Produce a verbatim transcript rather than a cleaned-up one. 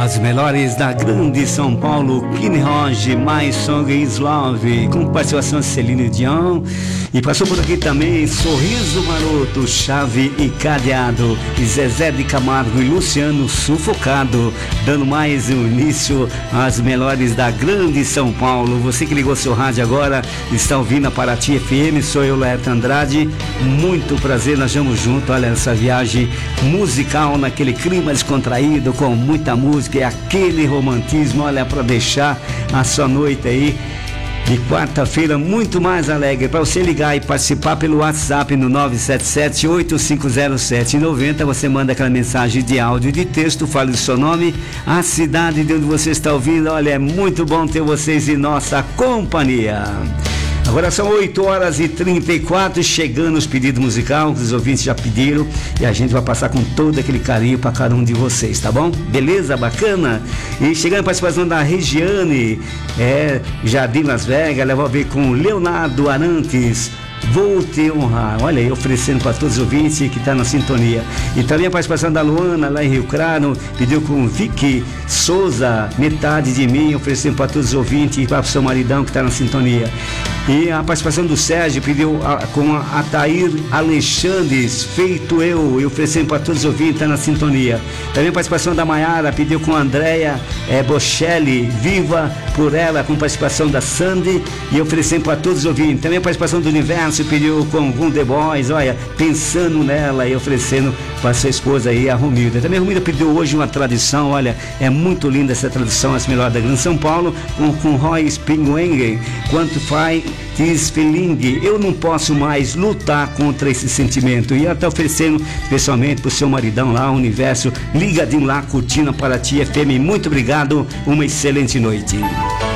As melhores da grande São Paulo, Kenny Rogers, My Song Is Love, com participação de Celine Dion. E passou por aqui também Sorriso Maroto, Chave e Cadeado, e Zezé de Camargo e Luciano Sufocado, dando mais um início às melhores da grande São Paulo. Você que ligou seu rádio agora, está ouvindo a Paraty F M, sou eu, Laerto Andrade. Muito prazer, nós vamos juntos, olha, nessa viagem musical, naquele clima descontraído, com muita música e aquele romantismo, olha, para deixar a sua noite aí de quarta-feira muito mais alegre. Para você ligar e participar pelo WhatsApp no nove sete sete, oito cinco zero sete, nove zero, você manda aquela mensagem de áudio e de texto, fale o seu nome, a cidade de onde você está ouvindo. Olha, é muito bom ter vocês em nossa companhia. Agora são oito horas e trinta e quatro, chegando os pedidos musicais que os ouvintes já pediram, e a gente vai passar com todo aquele carinho para cada um de vocês, tá bom? Beleza? Bacana? E chegando a participação da Regiane, é, Jardim Las Vegas, ela vai ver com Leonardo Arantes, Vou Te Honrar, olha aí, oferecendo para todos os ouvintes que estão tá na sintonia. E também a participação da Luana, lá em Rio Claro, pediu com Vicky Souza, Metade de Mim, oferecendo para todos os ouvintes e para o seu maridão que está na sintonia. E a participação do Sérgio pediu a, com a Atair Alexandres, Feito Eu, e oferecendo para todos os ouvintes que estão na sintonia. Também a participação da Maiara pediu com a Andréia é, Bochelli, Viva por Ela, com participação da Sandy, e oferecendo para todos os ouvintes. Também a participação do Universo pediu com algum The Boys, olha, Pensando Nela, e oferecendo para sua esposa aí, a Romilda. Também a Romilda pediu hoje uma tradição, olha, é muito linda essa tradição, as melhores da Grande São Paulo, com, com Roy Springwanger, Quanto Faz This Feeling, eu não posso mais lutar contra esse sentimento. E até oferecendo especialmente pro seu maridão lá, Universo, ligadinho lá, curtindo a Paraty F M. Muito obrigado, uma excelente noite.